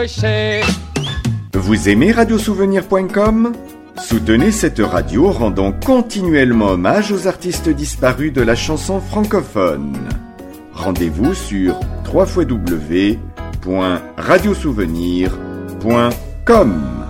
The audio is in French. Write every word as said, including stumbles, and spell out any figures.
cocher. Vous aimez radiosouvenir point com ? Soutenez cette radio rendant continuellement hommage aux artistes disparus de la chanson francophone. Rendez-vous sur w w w point radiosouvenir point com.